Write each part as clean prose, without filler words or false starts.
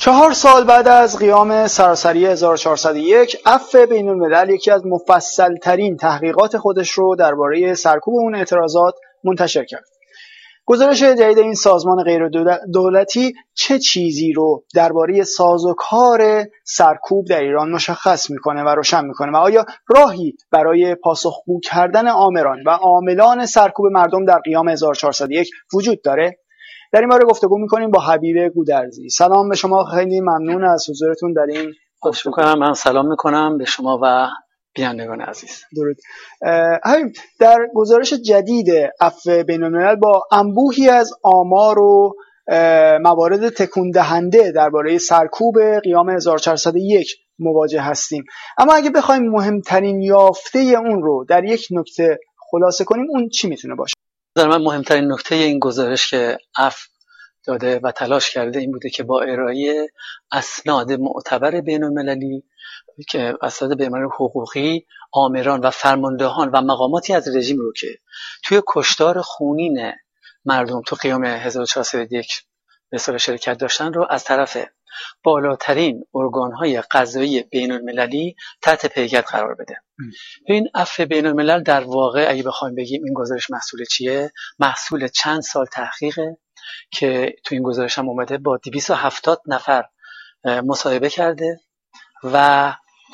4 سال بعد از قیام سراسری 1401 عفو بین الملل یکی از مفصل‌ترین تحقیقات خودش رو درباره سرکوب اون اعتراضات منتشر کرد. گزارش جدید این سازمان غیر دولتی چه چیزی رو درباره سازوکار سرکوب در ایران مشخص میکنه و روشن میکنه و آیا راهی برای پاسخگو کردن آمران و عاملان سرکوب مردم در قیام 1401 وجود داره؟ در این باره گفتگو میکنیم با حبیب گودرزی. سلام به شما، خیلی ممنون از حضورتون در این گفتگو. من سلام میکنم به شما و بینندگان عزیز. درود. حبیب، در گزارش جدید عفو بین الملل با انبوهی از آمار و موارد تکون دهنده درباره سرکوب قیام 1401 مواجه هستیم، اما اگه بخوایم مهمترین یافته اون رو در یک نکته خلاصه کنیم، اون چی میتونه باشه؟ در من مهمترین نکته این گزارش که عفو داده و تلاش کرده این بوده که با ارائه اسناد معتبر بین‌المللی که اسناد بین‌المللی حقوقی، آمران و فرماندهان و مقاماتی از رژیم رو که توی کشتار خونین مردم تو قیام 1401 به اصطلاح شرکت داشتن رو از طرف بالاترین ارگان‌های قضایی بین‌المللی تحت پیگرد قرار بده. این عفو بین‌الملل در واقع اگه بخوایم بگیم این گزارش محصول چیه؟ محصول چند سال تحقیقه که تو این گزارش هم اومده، با 270 نفر مصاحبه کرده و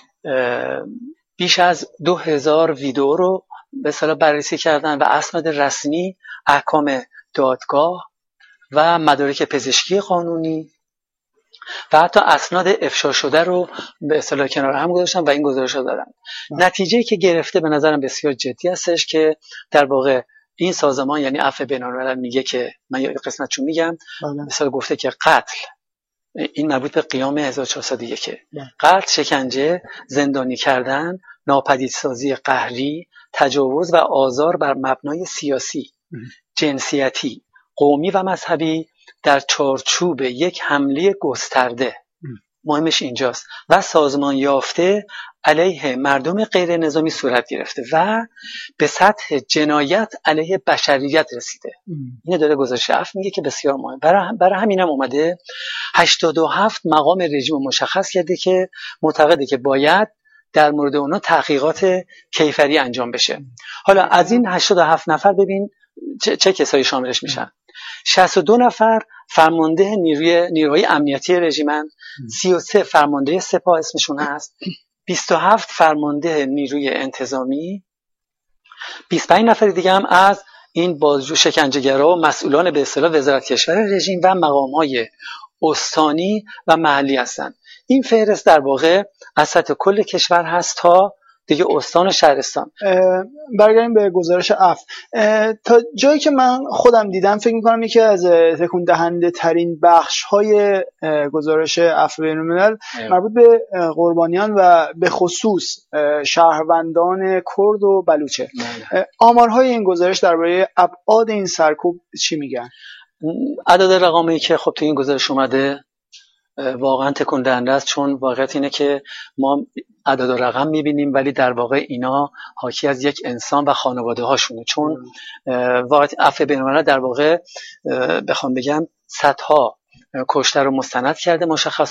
بیش از 2000 ویدئو رو به اصطلاح بررسی کردن و اسناد رسمی، احکام دادگاه و مدارک پزشکی قانونی و حتی اسناد افشا شده رو به اصطلاح کنار هم گذاشتن و این گزارش رو دادن. نتیجه‌ای که گرفته به نظرم بسیار جدی هستش که در واقع این سازمان یعنی عفو بین‌الملل میگه که من یه قسمتشو میگم، مثلا گفته که قتل، این مربوط به قیام 1401، قتل، شکنجه، زندانی کردن، ناپدیدسازی قهری، تجاوز و آزار بر مبنای سیاسی، جنسیتی، قومی و مذهبی در چارچوب یک حمله گسترده، مهمش اینجاست، و سازمان یافته علیه مردم غیر نظامی صورت گرفته و به سطح جنایت علیه بشریت رسیده. اینه داره گزارش عفو میگه که بسیار مهم. برای همینم اومده 87 مقام رژیم مشخص کرده که معتقده که باید در مورد اونا تحقیقات کیفری انجام بشه. حالا از این 87 نفر ببین چه کسایی شاملش میشن. 62 نفر فرمانده نیروهای امنیتی رژیمن، 33 فرمانده سپاه اسمشون هست، 27 فرمانده نیروی انتظامی، 25 نفر دیگه هم از این بازجو شکنجهگرا و مسئولان به اصطلاح وزارت کشور رژیم و مقام‌های استانی و محلی هستند. این فهرست در واقع از سطح کل کشور هست تا دیگه استان و شهرستان. برگردیم به گزارش عفو. تا جایی که من خودم دیدم فکر می‌کنم یکی از تکون دهنده ترین بخش‌های گزارش عفو بین‌الملل مربوط به قربانیان و به خصوص شهروندان کرد و بلوچه. آمارهای این گزارش درباره ابعاد این سرکوب چی میگن؟ عدد رقمی که خب تو این گزارش اومده واقعا تکون دهنده است، چون واقعیت اینه که ما عدد و رقم میبینیم ولی در واقع اینا حاکی از یک انسان و خانواده هاشونه، چون واقعیت عفو بین‌الملل در واقع بخوام بگم صدها کشته رو مستند کرده،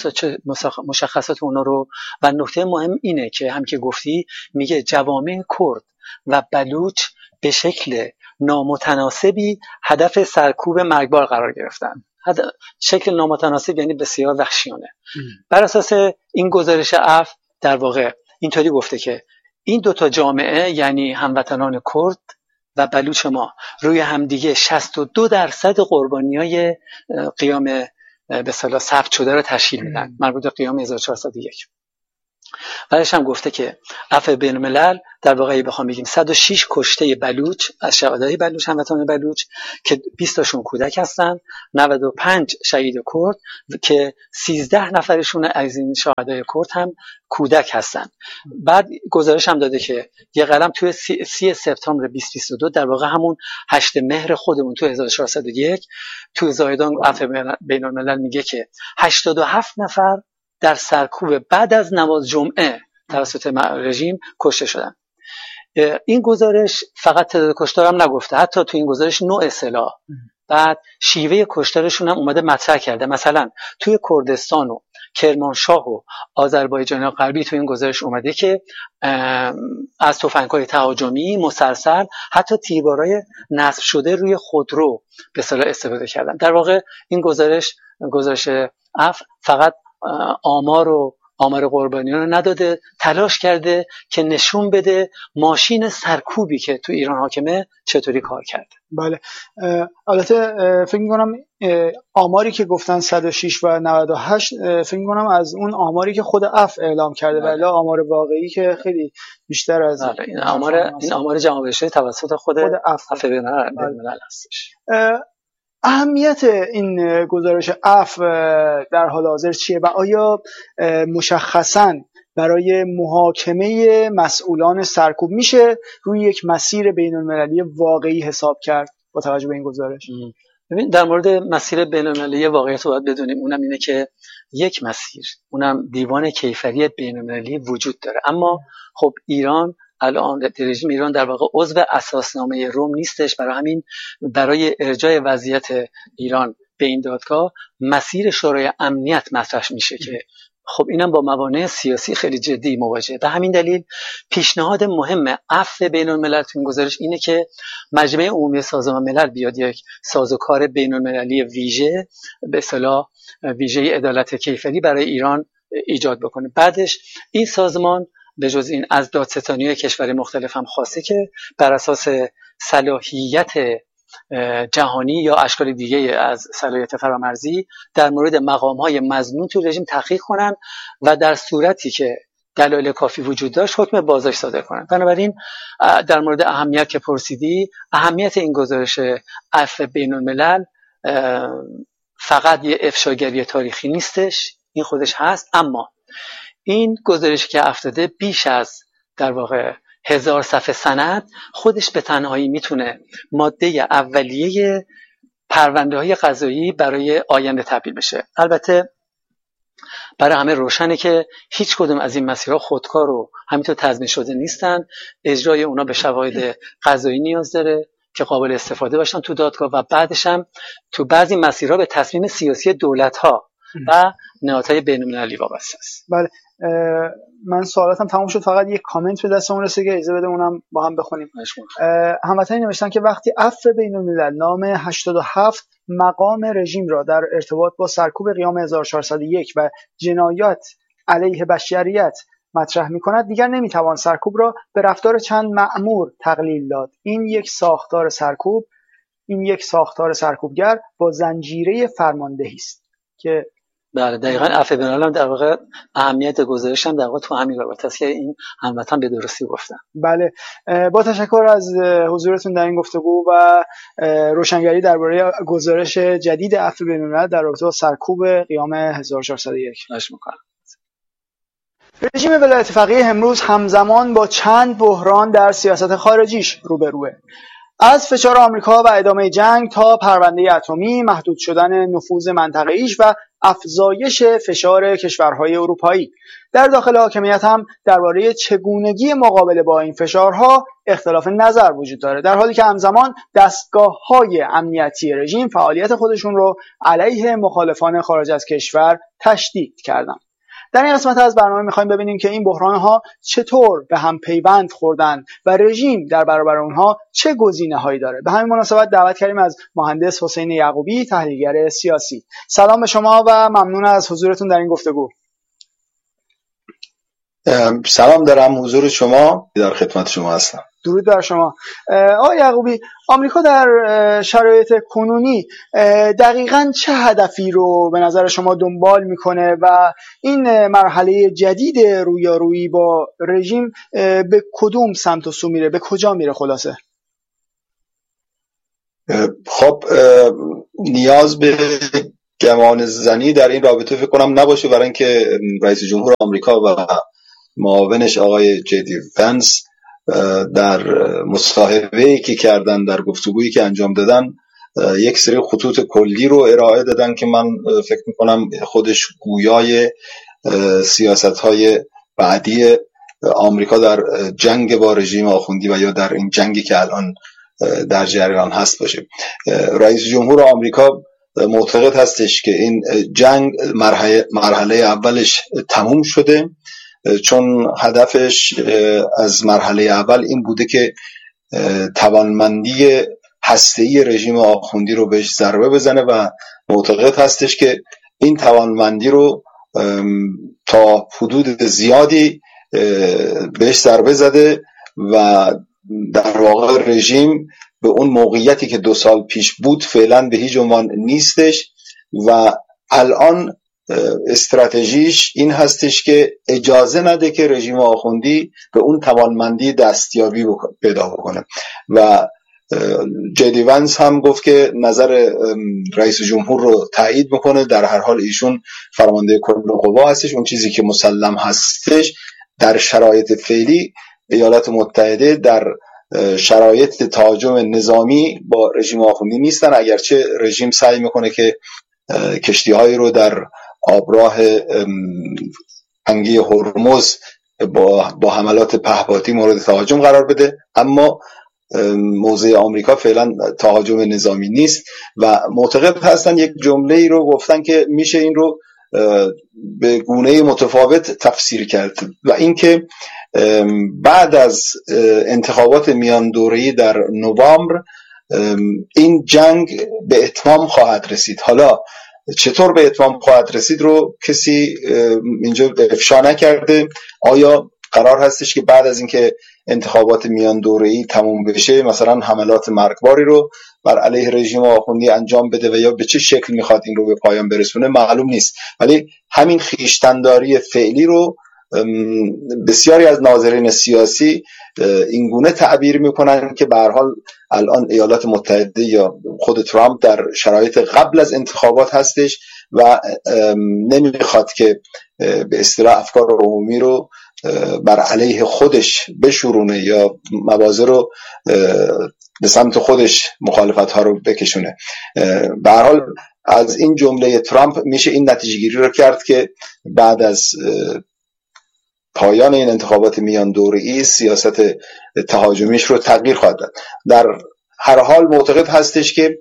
مشخصات اونا رو، و نکته مهم اینه که هم که گفتی میگه جوامع کرد و بلوچ به شکل نامتناسبی هدف سرکوب مرگبار قرار گرفتن. شکل نامتناسب یعنی بسیار وحشیانه. بر اساس این گزارش عفو در واقع اینطوری گفته که این دوتا جامعه یعنی هموطنان کرد و بلوچ ما روی همدیگه 62% قربانیای قیام به اصطلاح ثبت شده رو تشکیل میدن، مربوط به قیام 1401. بعدش هم گفته که عفو بین‌الملل در واقع بخوام بگیم 106 کشته بلوچ از شهدای بلوچ، هموطنان بلوچ که 20 تاشون کودک هستن، 95 شهید کرد که 13 نفرشون از این شهدای کرد هم کودک هستن. بعد گزارش هم داده که یه قلم توی 30 سپتامبر 2022 در واقع همون 8 مهر خودمون تو 1401 تو زایدان عفو بین‌الملل میگه که 87 نفر در سرکوب بعد از نماز جمعه توسط رژیم کشته شدن. این گزارش فقط تعداد کشتار هم نگفته، حتی تو این گزارش نوع سلاح، بعد شیوه کشتارشون هم اومده مطرح کرده. مثلا توی کردستان و کرمانشاه و آذربایجان غربی تو این گزارش اومده که از تفنگ‌های تهاجمی مسلسل حتی تیربارای نصب شده روی خودرو به اصطلاح استفاده کردن. در واقع این گزارش عفو فقط آمار قربانیان رو نداده، تلاش کرده که نشون بده ماشین سرکوبی که تو ایران حاکمه چطوری کار کرده. بله، البته فکر می‌کنم آماری که گفتن 106 و 98 فکر می‌کنم از اون آماری که خود عفو اعلام کرده، ولی آمار واقعی که خیلی بیشتر از این آمار جمع بشه توسط خود عفو بین‌الملل هستش. اهمیت این گزارش عفو در حال حاضر چیه و آیا مشخصاً برای محاکمه مسئولان سرکوب میشه روی یک مسیر بین‌المللی واقعی حساب کرد با توجه به این گزارش؟ ببین، در مورد مسیر بین‌المللی واقعی تو باید بدونیم، اونم اینه که یک مسیر، اونم دیوان کیفری بین‌المللی وجود داره. اما خب ایران الان رژیم ایران در واقع عضو اساسنامه روم نیستش، برای همین برای ارجاع وضعیت ایران به این دادگاه مسیر شورای امنیت مطرح میشه که خب اینم با موانع سیاسی خیلی جدی مواجهه. به همین دلیل پیشنهاد مهم عفو بین‌الملل تو این گزارش اینه که مجمع عمومی سازمان ملل بیاد یک سازوکار بین‌المللی ویژه، به اصطلاح ویژه عدالت کیفری برای ایران ایجاد بکنه. بعدش این سازمان به جز این از دادستانی‌های کشور مختلف هم خواسته که بر اساس صلاحیت جهانی یا اشکال دیگه از صلاحیت فرامرزی در مورد مقام‌های مظنون تو رژیم تحقیق کنن و در صورتی که دلایل کافی وجود داشت حکم بازداشت صادر کنن. بنابراین در مورد اهمیت که پرسیدی، اهمیت این گزارش عفو بین‌الملل فقط یه افشاگری تاریخی نیستش، این خودش هست، اما این گزارشی که افتاده بیش از در واقع 1000 صفحه سند خودش به تنهایی میتونه ماده اولیه پرونده‌های قضایی برای آینده تبدیل بشه. البته برای همه روشنه که هیچ کدوم از این مسیرها خودکار و همینطور تضمین شده نیستن. اجرای اونا به شواهد قضایی نیاز داره که قابل استفاده باشن تو دادگاه و بعدش هم تو بعضی مسیرها به تصمیم سیاسی دولت‌ها و نهادهای بین‌المللی وابسته است. بله، من سوالاتم تموم شد، فقط یک کامنت به دستمون رسید که اجازه بده اونم با هم بخونیم. هموطنی نوشتن که وقتی عفو بین‌الملل نام 87 مقام رژیم را در ارتباط با سرکوب قیام 1401 و جنایات علیه بشریت مطرح می‌کند، دیگر نمی‌توان سرکوب را به رفتار چند مأمور تقلیل داد. این یک ساختار سرکوبگر با زنجیره فرماندهی است که بله دقیقاً عفو بین‌الملل در واقع اهمیت گزارش هم در واقع تو همین رابطه است که این هموطن به درستی گفتن. بله، با تشکر از حضورتون در این گفتگو و روشنگری درباره گزارش جدید عفو بین‌الملل در رابطه با سرکوب قیام 1401. خواهش می‌کنم. رژیم ولایت فقیه امروز همزمان با چند بحران در سیاست خارجیش روبروه. از فشار آمریکا و ادامه جنگ تا پرونده اتمی، محدود شدن نفوذ منطقه‌ایش و افزایش فشار کشورهای اروپایی. در داخل حاکمیت هم درباره چگونگی مقابله با این فشارها اختلاف نظر وجود داره، در حالی که همزمان دستگاه‌های امنیتی رژیم فعالیت خودشون رو علیه مخالفان خارج از کشور تشدید کردن. در این قسمت از برنامه می‌خوایم ببینیم که این بحران‌ها چطور به هم پیوند خوردن و رژیم در برابر اونها چه گزینه‌هایی داره. به همین مناسبت دعوت کردیم از مهندس حسین یعقوبی، تحلیلگر سیاسی. سلام به شما و ممنون از حضورتون در این گفتگو. سلام دارم حضور شما، در خدمت شما هستم. درود بر شما. آقای یعقوبی، آمریکا در شرایط کنونی دقیقاً چه هدفی رو به نظر شما دنبال میکنه و این مرحله جدید رویارویی با رژیم به کدوم سمت و سو میره، به کجا میره خلاصه؟ خب نیاز به گمان زنی در این رابطه فکر کنم نباشه، برای اینکه رئیس جمهور آمریکا و معاونش آقای جدی ونس در مصاحبه‌ای که کردن، در گفتگویی که انجام دادن، یک سری خطوط کلی رو ارائه دادن که من فکر میکنم خودش گویای سیاست‌های بعدی آمریکا در جنگ با رژیم آخوندی و یا در این جنگی که الان در جریان هست باشه. رئیس جمهور آمریکا معتقد هستش که این جنگ مرحله اولش تموم شده، چون هدفش از مرحله اول این بوده که توانمندی هسته‌ای رژیم آخوندی رو بهش ضربه بزنه و معتقد هستش که این توانمندی رو تا حدود زیادی بهش ضربه زده و در واقع رژیم به اون موقعیتی که 2 سال پیش بود فعلا به هیچ عنوان نیستش و الان استراتژیش این هستش که اجازه نده که رژیم آخوندی به اون توانمندی دستیابی پیدا بکنه و جدی ونس هم گفت که نظر رئیس جمهور رو تایید میکنه. در هر حال ایشون فرمانده کل قوا هستش. اون چیزی که مسلم هستش در شرایط فعلی ایالات متحده در شرایط تهاجم نظامی با رژیم آخوندی نیستن، اگرچه رژیم سعی میکنه که کشتی‌هایی رو در آبراه تنگه هرمز با حملات پهپادی مورد تهاجم قرار بده، اما موضع آمریکا فعلا تهاجم نظامی نیست و معتقد هستن یک جمله ای رو گفتن که میشه این رو به گونه متفاوت تفسیر کرد و اینکه بعد از انتخابات میان دوره‌ای در نوامبر این جنگ به اتمام خواهد رسید. حالا چطور به اتمام خواهد رسید رو کسی اینجا افشا نکرده. آیا قرار هستش که بعد از اینکه انتخابات میان دوره‌ای تموم بشه مثلا حملات مرگباری رو بر علیه رژیم آخوندی انجام بده و یا به چه شکل میخواد این رو به پایان برسونه معلوم نیست، ولی همین خویشتن‌داری فعلی رو بسیاری از ناظرین سیاسی اینگونه تعبیر میکنن که به هر حال الان ایالات متحده یا خود ترامپ در شرایط قبل از انتخابات هستش و نمیخواد که به اصطلاح افکار عمومی رو بر علیه خودش بشورونه یا مواضع رو به سمت خودش مخالفت ها رو بکشونه. به هر حال از این جمله ترامپ میشه این نتیجه گیری رو کرد که بعد از پایان این انتخابات میان دوره‌ای سیاست تهاجمیش رو تغییر خواهد داد. در هر حال معتقد هستش که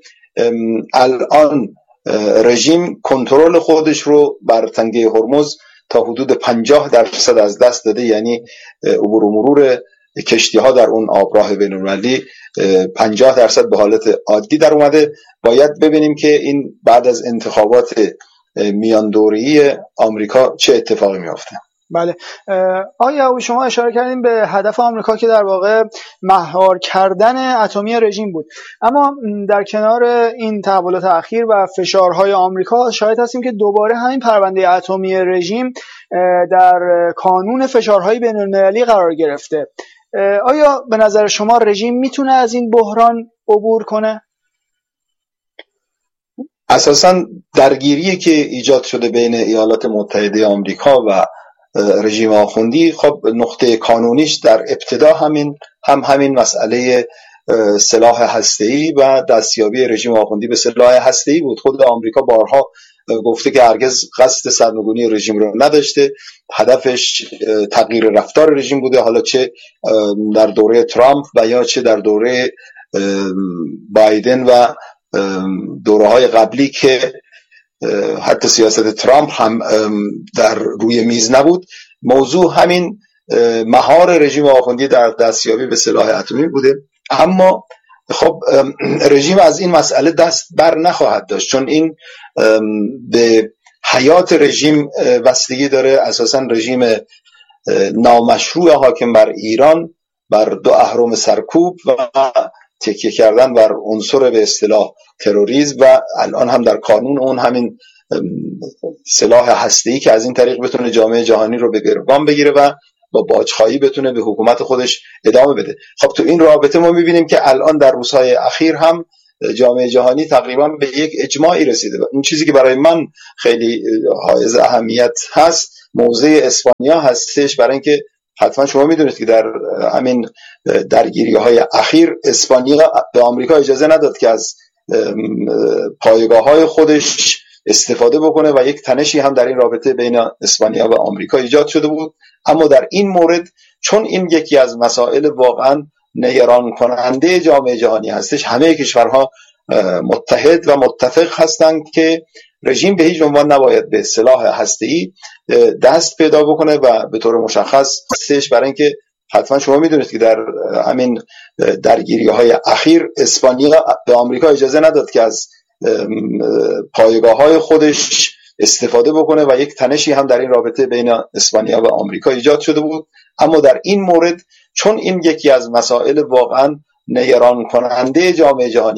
الان رژیم کنترل خودش رو بر تنگه هرمز تا حدود 50% از دست داده، یعنی عبور و مرور کشتی ها در اون آبراه بین‌المللی 50% به حالت عادی در اومده. باید ببینیم که این بعد از انتخابات میان دوره‌ای آمریکا چه اتفاقی میفته. بله، آیا شما اشاره کردیم به هدف آمریکا که در واقع مهار کردن اتمی رژیم بود، اما در کنار این تحولات اخیر و فشارهای آمریکا شاهد هستیم که دوباره همین پرونده اتمی رژیم در کانون فشارهای بین‌المللی قرار گرفته. آیا به نظر شما رژیم میتونه از این بحران عبور کنه؟ اساساً درگیری که ایجاد شده بین ایالات متحده آمریکا و رژیم آخوندی، خب نقطه کانونیش در ابتدا همین مسئله سلاح هسته‌ای و دستیابی رژیم آخوندی به سلاح هسته‌ای بود. خود آمریکا بارها گفته که هرگز قصد سرنگونی رژیم رو نداشته، هدفش تغییر رفتار رژیم بوده، حالا چه در دوره ترامپ و یا چه در دوره بایدن و دوره‌های قبلی که حتی سیاست ترامپ هم در روی میز نبود. موضوع همین مهار رژیم آخوندی در دستیابی به سلاح اتمی بوده، اما خب رژیم از این مسئله دست بر نخواهد داشت، چون این به حیات رژیم بستگی داره. اساساً رژیم نامشروع حاکم بر ایران بر 2 اهرم سرکوب و تکیه کردن بر عنصر به اصطلاح تروریسم و الان هم در کانون اون همین سلاح هسته‌ای که از این طریق بتونه جامعه جهانی رو به گروگان بگیره و با باجخواهی بتونه به حکومت خودش ادامه بده. خب تو این رابطه ما می‌بینیم که الان در روزهای اخیر هم جامعه جهانی تقریبا به یک اجماعی رسیده. اون چیزی که برای من خیلی حائز اهمیت هست موضع اسپانیا هستش، برای اینکه حتما شما میدونید که در همین درگیری‌های اخیر اسپانیا به آمریکا اجازه نداد که از پایگاه‌های خودش استفاده بکنه و یک تنشی هم در این رابطه بین اسپانیا و آمریکا ایجاد شده بود. اما در این مورد چون این یکی از مسائل واقعا نگران کننده جامعه جهانی هستش، همه کشورها متحد و متفق هستند که رژیم به هیچ عنوان نباید به سلاح هسته‌ای دست پیدا بکنه و به طور مشخص هستش، برای اینکه حتما شما میدونید که در همین درگیری‌های اخیر اسپانیا به آمریکا اجازه نداد که از پایگاه‌های خودش استفاده بکنه و یک تنشی هم در این رابطه بین اسپانیا و آمریکا ایجاد شده بود. اما در این مورد چون این یکی از مسائل واقعا نگران کننده جامعه جهانی